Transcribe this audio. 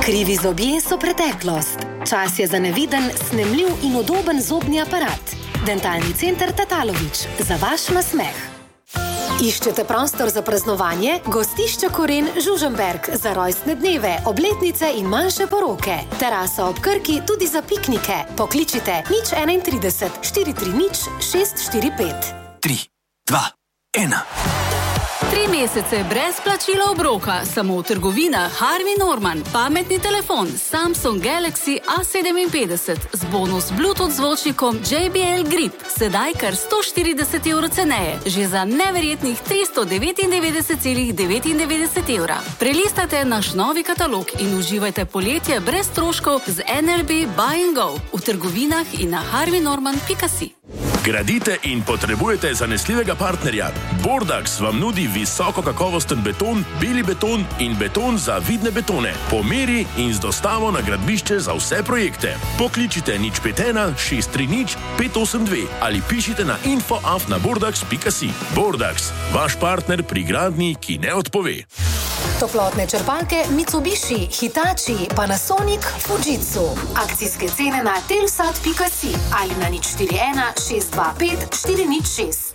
Krivi zobje so preteklost. Čas je za neviden, snemljiv in udoben zobni aparat. Dentalni center Tatalović. Za vaš nasmeh. Iščete prostor za praznovanje? Gostišče Koren Žužemberk za rojstne dneve, obletnice in manjše poroke. Terasa ob Krki tudi za piknike. Pokličite 031 430 645. 3, 2, 1. 3 mesece brez plačila obroka, samo v trgovinah Harvey Norman. Pametni telefon Samsung Galaxy A57 z bonus Bluetooth zvočnikom JBL Grip. Sedaj kar 140 € ceneje, že za neverjetnih 399,99 €. Prelistajte naš novi katalog in uživajte poletje brez stroškov z NLB Buy and Go v trgovinah in na harveynorman.si. Gradite in potrebujete zanesljivega partnerja? Bordax vam nudi visoko kakovosten beton, beli beton in beton za vidne betone. Po meri in z dostavo na gradbišče za vse projekte. Pokličite 051 630 582 ali pišite na info@bordax.si. Bordax, vaš partner pri gradnji, ki ne odpove. Toplotne črpalke Mitsubishi, Hitachi, Panasonic, Fujitsu. Akcijske cene na telsat.si ali na 041 625 406.